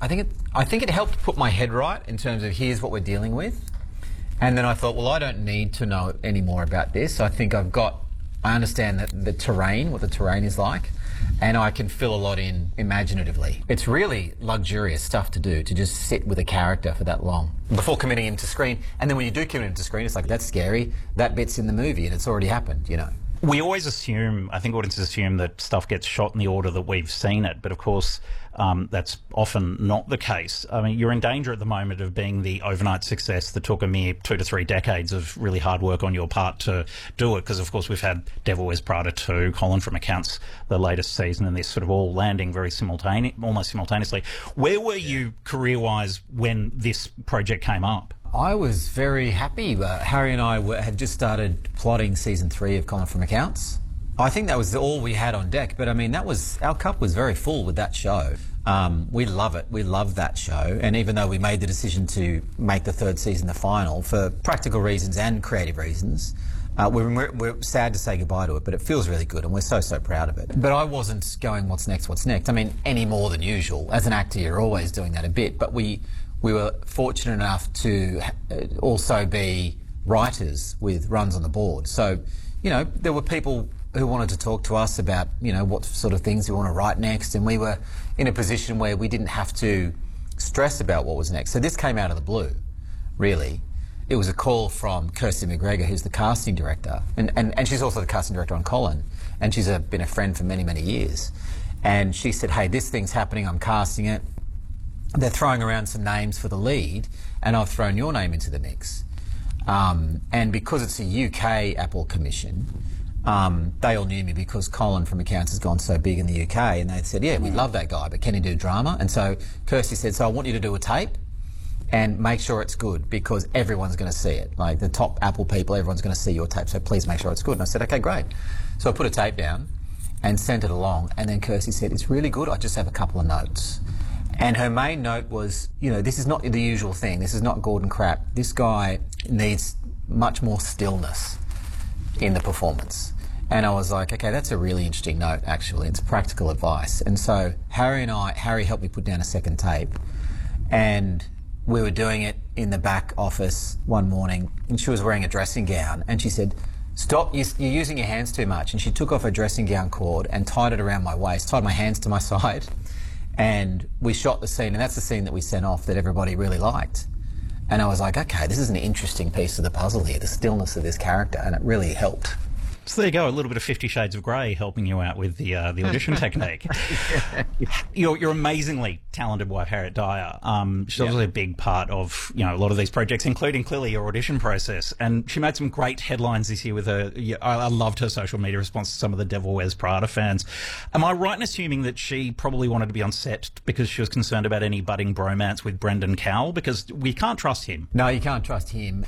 I think it helped put my head right in terms of here's what we're dealing with. And then I thought, well, I don't need to know any more about this. I think I understand the terrain, what the terrain is like, and I can fill a lot in imaginatively. It's really luxurious stuff to do, to just sit with a character for that long before committing him to screen. And then when you do commit him to screen, it's like, that's scary. That bit's in the movie and it's already happened, you know. We always assume, I think audiences assume that stuff gets shot in the order that we've seen it, but of course that's often not the case. I mean, you're in danger at the moment of being the overnight success that took a mere 2 to 3 decades of really hard work on your part to do it, because of course we've had Devil Wears Prada 2, Colin from Accounts, the latest season, and this sort of all landing very almost simultaneously. Where were you career-wise when this project came up? I was very happy. Harry and I had just started plotting season 3 of Colin from Accounts. I think that was all we had on deck, but I mean, our cup was very full with that show. We love it. We love that show. And even though we made the decision to make the 3rd season the final for practical reasons and creative reasons, we're sad to say goodbye to it, but it feels really good and we're so proud of it. But I wasn't going, what's next? I mean, any more than usual. As an actor, you're always doing that a bit, but we were fortunate enough to also be writers with runs on the board. So, you know, there were people who wanted to talk to us about, you know, what sort of things we want to write next, and we were in a position where we didn't have to stress about what was next. So this came out of the blue, really. It was a call from Kirsty McGregor, who's the casting director, and she's also the casting director on Colin, and she's been a friend for many years. And she said, hey, this thing's happening, I'm casting it. They're throwing around some names for the lead, and I've thrown your name into the mix. And because it's a UK Apple commission, they all knew me because Colin from Accounts has gone so big in the UK, and they said, yeah, we love that guy, but can he do drama? And so Kirsty said, so I want you to do a tape and make sure it's good, because everyone's going to see it. Like the top Apple people, everyone's going to see your tape, so please make sure it's good. And I said, okay, great. So I put a tape down and sent it along, and then Kirsty said, it's really good, I just have a couple of notes. And her main note was, you know, this is not the usual thing. This is not Gordon crap. This guy needs much more stillness in the performance. And I was like, okay, that's a really interesting note, actually. It's practical advice. And so Harry helped me put down a second tape. And we were doing it in the back office one morning, and she was wearing a dressing gown. And she said, stop, you're using your hands too much. And she took off her dressing gown cord and tied it around my waist, tied my hands to my side. And we shot the scene, and that's the scene that we sent off that everybody really liked. And I was like, okay, this is an interesting piece of the puzzle here, the stillness of this character, and it really helped. So there you go, a little bit of 50 Shades of Grey helping you out with the audition technique. Your amazingly talented wife, Harriet Dyer. She's obviously a big part of, you know, a lot of these projects, including clearly your audition process. And she made some great headlines this year with her. I loved her social media response to some of the Devil Wears Prada fans. Am I right in assuming that she probably wanted to be on set because she was concerned about any budding bromance with Brendan Cowell? Because we can't trust him. No, you can't trust him.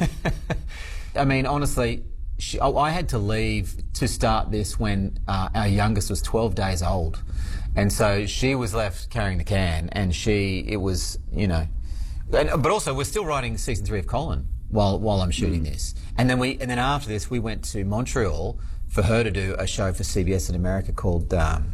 I mean, honestly, I had to leave to start this when our youngest was 12 days old. And so she was left carrying the can, and it was, you know... but also, we're still writing season 3 of Colin while I'm shooting this. And then after this, we went to Montreal for her to do a show for CBS in America called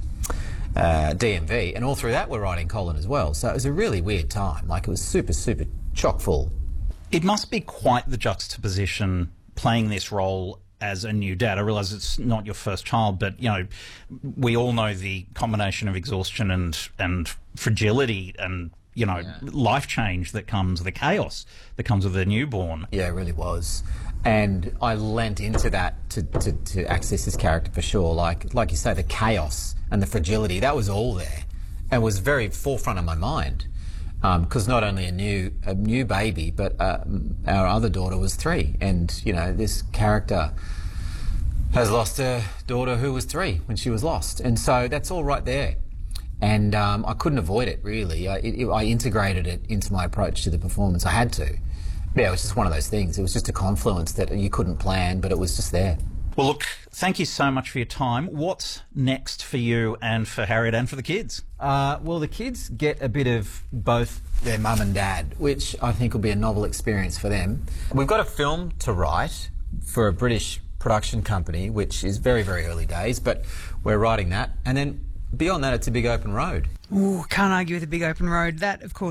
DMV. And all through that, we're writing Colin as well. So it was a really weird time. Like, it was super chock full. It must be quite the juxtaposition playing this role as a new dad. I realise it's not your first child, but, you know, we all know the combination of exhaustion and fragility and, you know, life change that comes, the chaos that comes with a newborn. Yeah, it really was. And I lent into that to access this character for sure. Like you say, the chaos and the fragility, that was all there and was very forefront of my mind. Because not only a new baby, but our other daughter was 3, and you know, this character has lost a daughter who was 3 when she was lost, and so that's all right there. And I couldn't avoid it, really. I integrated it into my approach to the performance. I had to. Yeah, it was just one of those things. It was just a confluence that you couldn't plan, but it was just there. Well, look, thank you so much for your time. What's next for you and for Harriet and for the kids? Well, the kids get a bit of both their mum and dad, which I think will be a novel experience for them. We've got a film to write for a British production company, which is very early days, but we're writing that. And then beyond that, it's a big open road. Ooh, can't argue with a big open road. That, of course,